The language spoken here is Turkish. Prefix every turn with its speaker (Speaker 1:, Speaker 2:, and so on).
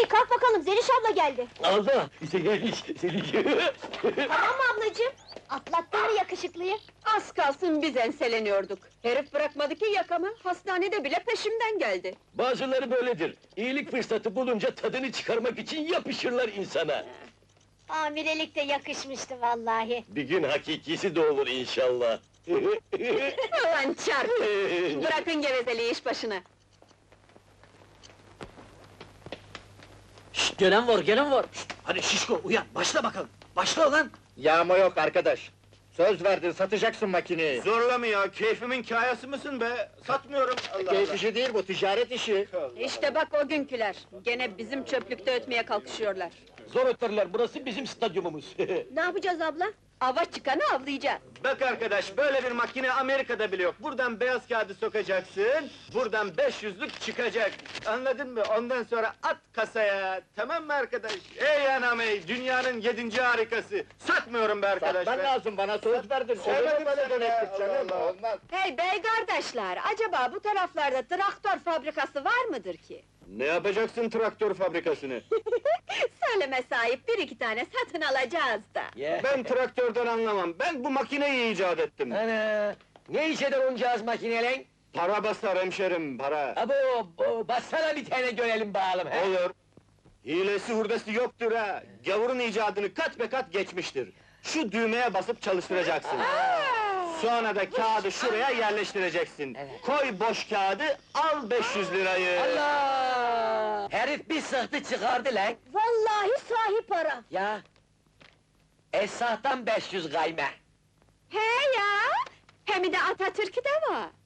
Speaker 1: kalk bakalım, Zeliş abla geldi.
Speaker 2: Allah! Zeliş!
Speaker 1: Tamam mı ablacığım? Atlattın mı yakışıklıyı?
Speaker 3: Az kalsın biz enseleniyorduk. Herif bırakmadı ki yakamı, hastanede bile peşimden geldi.
Speaker 2: Bazıları böyledir. İyilik fırsatı bulunca tadını çıkarmak için yapışırlar insana.
Speaker 1: Amirelik de yakışmıştı vallahi.
Speaker 2: Bir gün hakikisi de olur inşallah.
Speaker 3: Ulan çarp! Bırakın gevezeliği iş başına.
Speaker 4: Şşt, gelen var, gelen var! Şşt, hadi şişko, uyan, başla bakalım! Başla ulan!
Speaker 5: Yağma yok arkadaş. Söz verdin, satacaksın makineyi.
Speaker 6: Zorla mı ya? Keyfimin kayası mısın be? Satmıyorum, Allah
Speaker 5: Keyif
Speaker 6: Allah!
Speaker 5: işi değil bu, ticaret işi.
Speaker 3: İşte bak o günküler, gene bizim çöplükte ötmeye kalkışıyorlar.
Speaker 2: Zor öterler, burası bizim stadyumumuz.
Speaker 1: Ne yapacağız abla?
Speaker 3: Ava çıkanı avlayacağız.
Speaker 6: Bak arkadaş, böyle bir makine Amerika'da bile yok. Buradan beyaz kağıdı sokacaksın, buradan 500'lük çıkacak. Anladın mı? Ondan sonra at kasaya, tamam mı arkadaş? Ey anam ey, dünyanın 7. harikası! Satmıyorum be arkadaş
Speaker 5: Satman
Speaker 6: be!
Speaker 5: lazım, bana söz verdin. Olur
Speaker 6: Söyledim
Speaker 5: mu böyle
Speaker 6: sana be,
Speaker 5: döneklik canım?
Speaker 6: Allah Allah.
Speaker 5: Olmaz.
Speaker 3: Hey bey kardeşler, acaba bu taraflarda traktör fabrikası var mıdır ki?
Speaker 6: Ne yapacaksın traktör fabrikasını?
Speaker 3: Söyleme sahip, bir iki tane satın alacağız da.
Speaker 6: Ben traktörden anlamam, ben bu makineyi icat ettim.
Speaker 2: Ana! Ne iş eder oncağız makinelen?
Speaker 6: Para basar hemşerim, para!
Speaker 2: Abo, bassana bir tane görelim bakalım, he?
Speaker 6: Olur. Hilesi hurdası yoktur ha. Gavurun icadını kat be kat geçmiştir. Şu düğmeye basıp çalıştıracaksın. Sonra da kağıdı şuraya yerleştireceksin. Koy boş kağıdı, al 500 lirayı.
Speaker 2: Allah! Herif bir sıhtı çıkardı lan!
Speaker 1: Vallahi sahi para.
Speaker 2: Ya! Esahtan 500 gayme!
Speaker 3: He ya! Hem de Atatürk'ü de var.